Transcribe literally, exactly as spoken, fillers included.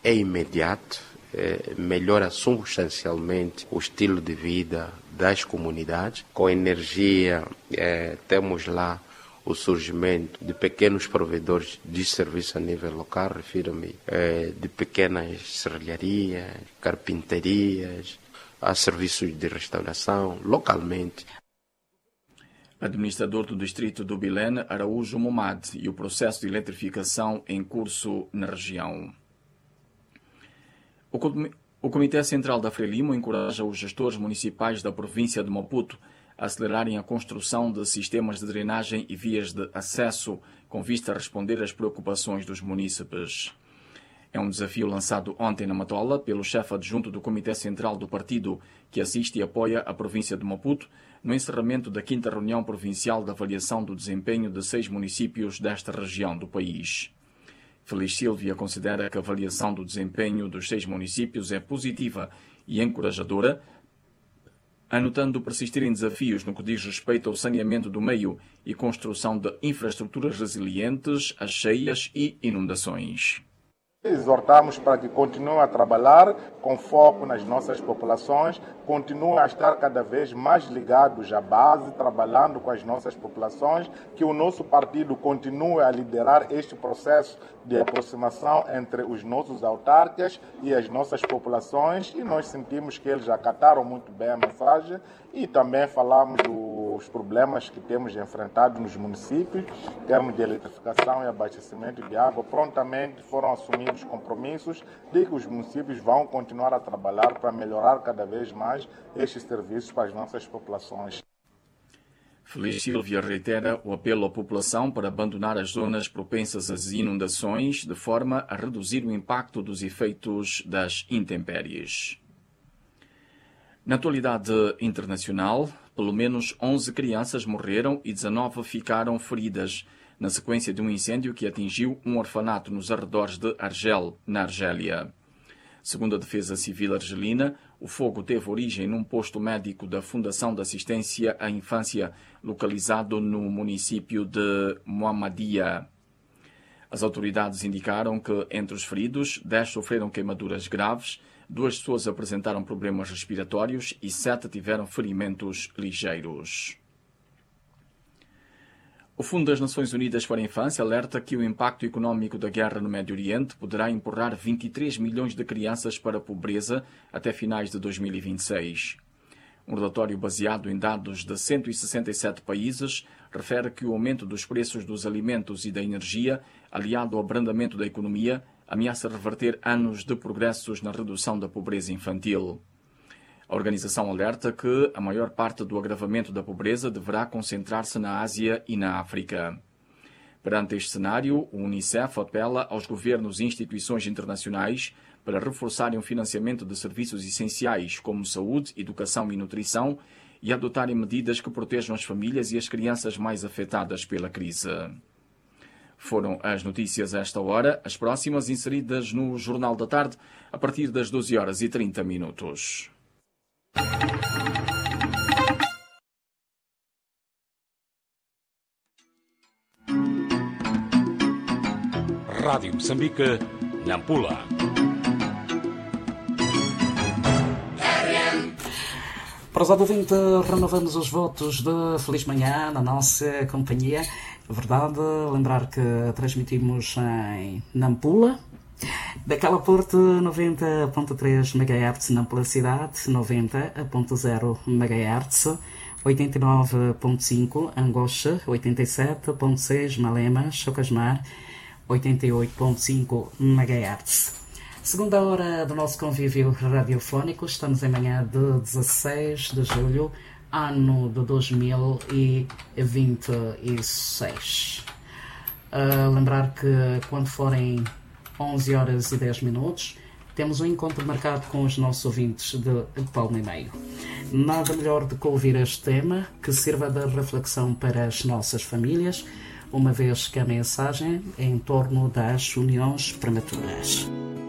é imediato, é, melhora substancialmente o estilo de vida das comunidades. Com energia, é, temos lá o surgimento de pequenos provedores de serviço a nível local, refiro-me é, de pequenas serralharias, carpinterias, a serviços de restauração localmente. Administrador do distrito do Bilene, Araújo Momad, e o processo de eletrificação em curso na região. O, com o Comitê Central da Frelimo encoraja os gestores municipais da província de Maputo a acelerarem a construção de sistemas de drenagem e vias de acesso com vista a responder às preocupações dos munícipes. É um desafio lançado ontem na Matola pelo chefe adjunto do Comitê Central do Partido, que assiste e apoia a província de Maputo, no encerramento da quinta reunião provincial de avaliação do desempenho de seis municípios desta região do país. Feliz Silvia considera que a avaliação do desempenho dos seis municípios é positiva e encorajadora, anotando persistirem desafios no que diz respeito ao saneamento do meio e construção de infraestruturas resilientes às cheias e inundações. Exortamos para que continuem a trabalhar com foco nas nossas populações, continuem a estar cada vez mais ligados à base, trabalhando com as nossas populações, que o nosso partido continue a liderar este processo de aproximação entre os nossos autarcas e as nossas populações, e nós sentimos que eles acataram muito bem a mensagem e também falamos dos problemas que temos enfrentado nos municípios, em termos de eletrificação e abastecimento de água. Prontamente foram assumidos compromissos de que os municípios vão continuar a trabalhar para melhorar cada vez mais estes serviços para as nossas populações. Feliz Silvia reitera o apelo à população para abandonar as zonas propensas às inundações, de forma a reduzir o impacto dos efeitos das intempéries. Na atualidade internacional, pelo menos onze crianças morreram e dezanove ficaram feridas na sequência de um incêndio que atingiu um orfanato nos arredores de Argel, na Argélia. Segundo a Defesa Civil argelina, o fogo teve origem num posto médico da Fundação de Assistência à Infância, localizado no município de Mohammadia. As autoridades indicaram que, entre os feridos, dez sofreram queimaduras graves, duas pessoas apresentaram problemas respiratórios e sete tiveram ferimentos ligeiros. O Fundo das Nações Unidas para a Infância alerta que o impacto econômico da guerra no Médio Oriente poderá empurrar vinte e três milhões de crianças para a pobreza até finais de dois mil e vinte e seis. Um relatório baseado em dados de cento e sessenta e sete países refere que o aumento dos preços dos alimentos e da energia, aliado ao abrandamento da economia, ameaça reverter anos de progressos na redução da pobreza infantil. A organização alerta que a maior parte do agravamento da pobreza deverá concentrar-se na Ásia e na África. Perante este cenário, o Unicef apela aos governos e instituições internacionais para reforçarem o financiamento de serviços essenciais como saúde, educação e nutrição e adotarem medidas que protejam as famílias e as crianças mais afetadas pela crise. Foram as notícias a esta hora, as próximas inseridas no Jornal da Tarde, a partir das doze horas e trinta minutos. Rádio Moçambique, Nampula. Para os ouvintes, renovamos os votos de Feliz Manhã na nossa companhia. É verdade, lembrar que transmitimos em Nampula, daquela Porto noventa ponto três megahertz, Nampula Cidade, noventa ponto zero megahertz, oitenta e nove ponto cinco Angocha, oitenta e sete ponto seis Malema, Chocasmar, oitenta e oito ponto cinco megahertz. Segunda hora do nosso convívio radiofónico, estamos em manhã de dezasseis de julho, ano de dois mil e vinte e seis. Uh, lembrar que quando forem onze horas e dez minutos, temos um encontro marcado com os nossos ouvintes de Palma e Meio. Nada melhor do que ouvir este tema, que sirva de reflexão para as nossas famílias, uma vez que a mensagem é em torno das uniões prematuras.